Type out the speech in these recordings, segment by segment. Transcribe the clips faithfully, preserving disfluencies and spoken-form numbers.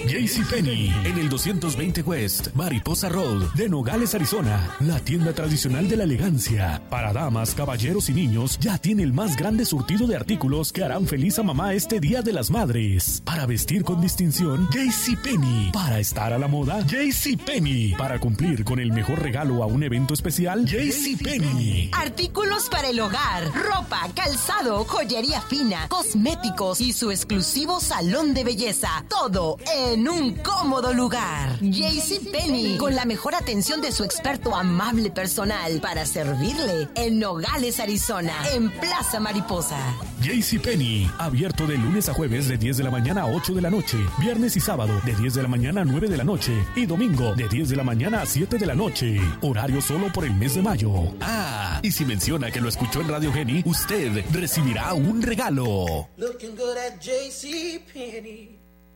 JCPenney, en el doscientos veinte West, Mariposa Road, de Nogales, Arizona. La tienda tradicional de la elegancia. Para damas, caballeros y niños, ya tiene el más grande surtido de artículos que harán feliz a mamá este Día de las Madres. Para vestir con distinción, JCPenney. Para estar a la moda, JCPenney. Para cumplir con el mejor regalo a un evento especial, JCPenney. Artículos para el hogar, ropa, calzado, joyería fina, cosméticos y su exclusivo salón de belleza. Todo en un cómodo lugar. JCPenney, con la mejor atención de su experto amable personal para servirle en Nogales, Arizona, en Plaza Mariposa. JCPenney, abierto de lunes a jueves de diez de la mañana a ocho de la noche, viernes y sábado de diez de la mañana a nueve de la noche y domingo de diez de la mañana a siete de la noche. Horario solo por el mes de mayo. Ah, y si menciona que lo escuchó en Radio Geni, usted recibirá un regalo. Looking good at JCPenney.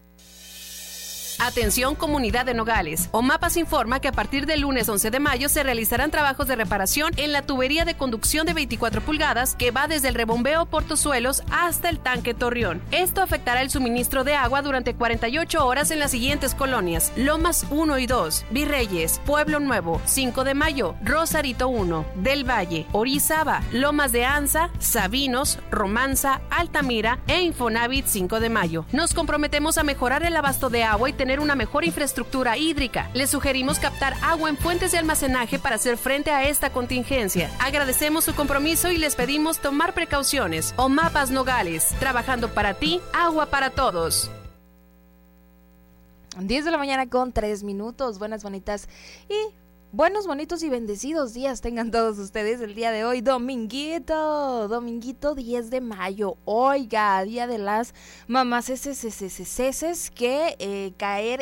Atención comunidad de Nogales. OMAPAS informa que a partir del lunes once de mayo se realizarán trabajos de reparación en la tubería de conducción de veinticuatro pulgadas que va desde el rebombeo Portozuelos hasta el tanque Torreón. Esto afectará el suministro de agua durante cuarenta y ocho horas en las siguientes colonias: Lomas uno y dos, Virreyes, Pueblo Nuevo, cinco de mayo, Rosarito uno, Del Valle, Orizaba, Lomas de Anza, Sabinos, Romanza, Altamira e Infonavit cinco de mayo. Nos comprometemos a mejorar el abasto de agua y tener una mejor infraestructura hídrica. Les sugerimos captar agua en fuentes de almacenaje para hacer frente a esta contingencia. Agradecemos su compromiso y les pedimos tomar precauciones. OMAPAS Nogales, trabajando para ti, agua para todos. diez de la mañana con tres minutos. Buenas, bonitas y buenos, bonitos y bendecidos días tengan todos ustedes el día de hoy, dominguito, dominguito diez de mayo, oiga, día de las mamás que eh, caer